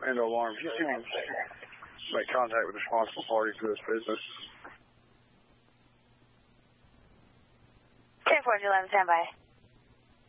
and alarms. Just make contact with responsible parties to this business. 10-4-11, stand by.